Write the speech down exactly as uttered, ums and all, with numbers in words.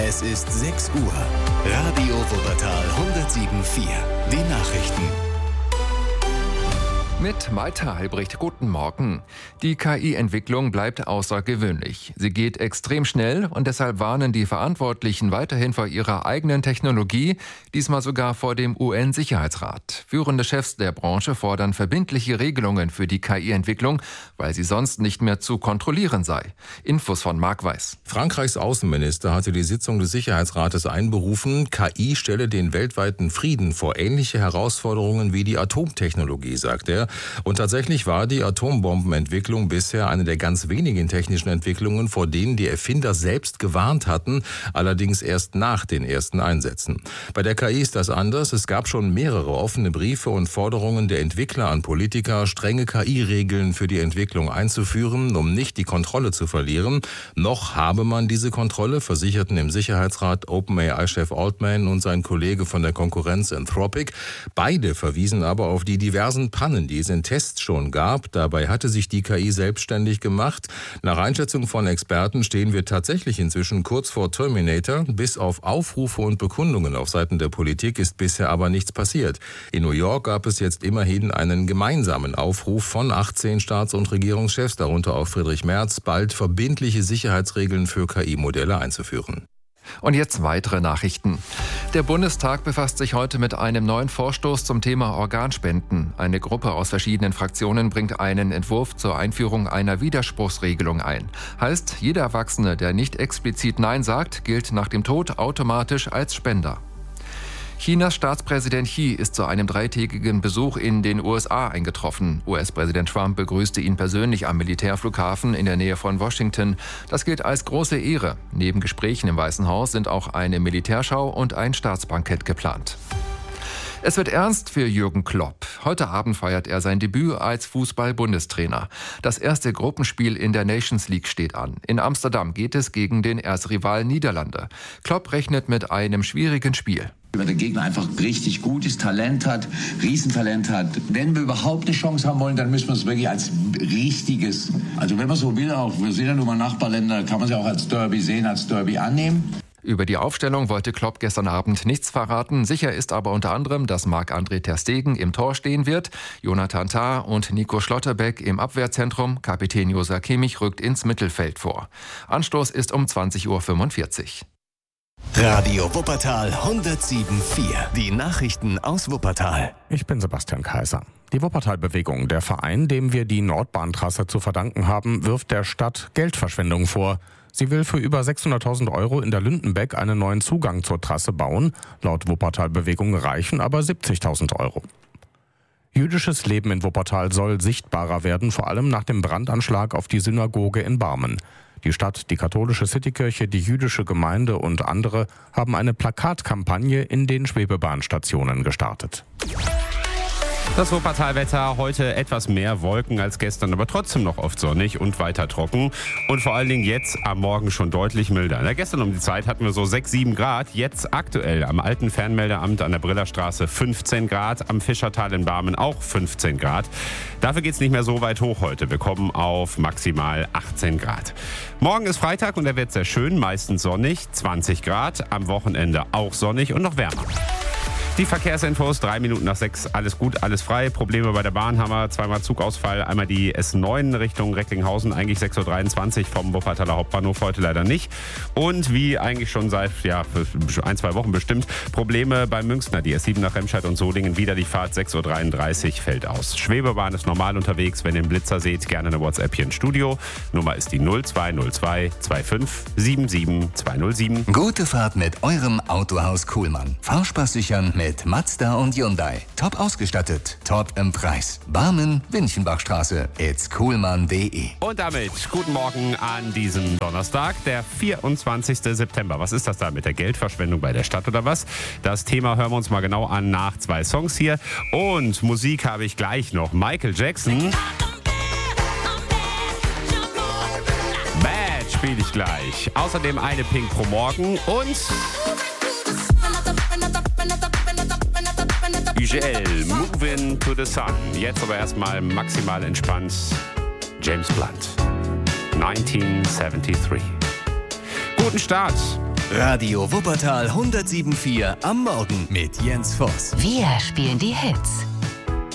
Es ist sechs Uhr. Radio Wuppertal hundertsieben Komma vier. Die Nachrichten. Mit Maita Albrecht, guten Morgen. Die K I-Entwicklung bleibt außergewöhnlich. Sie geht extrem schnell und deshalb warnen die Verantwortlichen weiterhin vor ihrer eigenen Technologie, diesmal sogar vor dem U N-Sicherheitsrat. Führende Chefs der Branche fordern verbindliche Regelungen für die K I-Entwicklung, weil sie sonst nicht mehr zu kontrollieren sei. Infos von Marc Weiß. Frankreichs Außenminister hatte die Sitzung des Sicherheitsrates einberufen. K I stelle den weltweiten Frieden vor ähnliche Herausforderungen wie die Atomtechnologie, sagt er. Und tatsächlich war die Atombombenentwicklung bisher eine der ganz wenigen technischen Entwicklungen, vor denen die Erfinder selbst gewarnt hatten, allerdings erst nach den ersten Einsätzen. Bei der K I ist das anders. Es gab schon mehrere offene Briefe und Forderungen der Entwickler an Politiker, strenge K I-Regeln für die Entwicklung einzuführen, um nicht die Kontrolle zu verlieren. Noch habe man diese Kontrolle, versicherten im Sicherheitsrat OpenAI-Chef Altman und sein Kollege von der Konkurrenz Anthropic. Beide verwiesen aber auf die diversen Pannen, die es in Tests schon gab. Dabei hatte sich die K I selbstständig gemacht. Nach Einschätzung von Experten stehen wir tatsächlich inzwischen kurz vor Terminator. Bis auf Aufrufe und Bekundungen auf Seiten der Politik ist bisher aber nichts passiert. In New York gab es jetzt immerhin einen gemeinsamen Aufruf von achtzehn Staats- und Regierungschefs, darunter auch Friedrich Merz, bald verbindliche Sicherheitsregeln für K I-Modelle einzuführen. Und jetzt weitere Nachrichten. Der Bundestag befasst sich heute mit einem neuen Vorstoß zum Thema Organspenden. Eine Gruppe aus verschiedenen Fraktionen bringt einen Entwurf zur Einführung einer Widerspruchsregelung ein. Heißt, jeder Erwachsene, der nicht explizit Nein sagt, gilt nach dem Tod automatisch als Spender. Chinas Staatspräsident Xi ist zu einem dreitägigen Besuch in den U S A eingetroffen. U S-Präsident Trump begrüßte ihn persönlich am Militärflughafen in der Nähe von Washington. Das gilt als große Ehre. Neben Gesprächen im Weißen Haus sind auch eine Militärschau und ein Staatsbankett geplant. Es wird ernst für Jürgen Klopp. Heute Abend feiert er sein Debüt als Fußball-Bundestrainer. Das erste Gruppenspiel in der Nations League steht an. In Amsterdam geht es gegen den Erzrivalen Niederlande. Klopp rechnet mit einem schwierigen Spiel. Weil der Gegner einfach richtig gutes Talent hat, Riesentalent hat. Wenn wir überhaupt eine Chance haben wollen, dann müssen wir es wirklich als richtiges, also wenn man so will, auch wir sind ja nun mal Nachbarländer, kann man es ja auch als Derby sehen, als Derby annehmen. Über die Aufstellung wollte Klopp gestern Abend nichts verraten. Sicher ist aber unter anderem, dass Marc-André ter Stegen im Tor stehen wird, Jonathan Tah und Nico Schlotterbeck im Abwehrzentrum. Kapitän Josa Kimmich rückt ins Mittelfeld vor. Anstoß ist um zwanzig Uhr fünfundvierzig. Radio Wuppertal hundertsieben Komma vier. Die Nachrichten aus Wuppertal. Ich bin Sebastian Kaiser. Die Wuppertal-Bewegung, der Verein, dem wir die Nordbahntrasse zu verdanken haben, wirft der Stadt Geldverschwendung vor. Sie will für über sechshunderttausend Euro in der Lündenbeck einen neuen Zugang zur Trasse bauen. Laut Wuppertal-Bewegung reichen aber siebzigtausend Euro. Jüdisches Leben in Wuppertal soll sichtbarer werden, vor allem nach dem Brandanschlag auf die Synagoge in Barmen. Die Stadt, die katholische Citykirche, die jüdische Gemeinde und andere haben eine Plakatkampagne in den Schwebebahnstationen gestartet. Das Wuppertalwetter, heute etwas mehr Wolken als gestern, aber trotzdem noch oft sonnig und weiter trocken. Und vor allen Dingen jetzt am Morgen schon deutlich milder. Na, gestern um die Zeit hatten wir so sechs, sieben Grad. Jetzt aktuell am alten Fernmeldeamt an der Brillerstraße fünfzehn Grad. Am Fischertal in Barmen auch fünfzehn Grad. Dafür geht es nicht mehr so weit hoch heute. Wir kommen auf maximal achtzehn Grad. Morgen ist Freitag und er wird sehr schön, meistens sonnig, zwanzig Grad. Am Wochenende auch sonnig und noch wärmer. Die Verkehrsinfos, drei Minuten nach sechs, alles gut, alles frei. Probleme bei der Bahn haben wir, zweimal Zugausfall, einmal die S neun Richtung Recklinghausen, eigentlich sechs Uhr dreiundzwanzig vom Wuppertaler Hauptbahnhof, heute leider nicht. Und wie eigentlich schon seit ja, ein, zwei Wochen bestimmt, Probleme beim Münchner, die S sieben nach Remscheid und Solingen, wieder die Fahrt, sechs Uhr dreiunddreißig fällt aus. Schwebebahn ist normal unterwegs, wenn ihr den Blitzer seht, gerne eine WhatsApp hier ins Studio. Nummer ist die null zwei null zwei fünfundzwanzig sieben sieben zwei null sieben. Gute Fahrt mit eurem Autohaus Kuhlmann. Fahrspaß sichern mit Mit Mazda und Hyundai. Top ausgestattet, top im Preis. Barmen, Winchenbachstraße, it's kuhlmann punkt de. Und damit guten Morgen an diesem Donnerstag, der vierundzwanzigsten September. Was ist das da mit der Geldverschwendung bei der Stadt oder was? Das Thema hören wir uns mal genau an nach zwei Songs hier. Und Musik habe ich gleich noch. Michael Jackson. Bad spiele ich gleich. Außerdem eine Pink pro Morgen und U G L, Moving to the Sun. Jetzt aber erstmal maximal entspannt. James Blunt, neunzehnhundertdreiundsiebzig. Guten Start Radio Wuppertal hundertsieben Komma vier am Morgen mit Jens Voss. Wir spielen die Hits.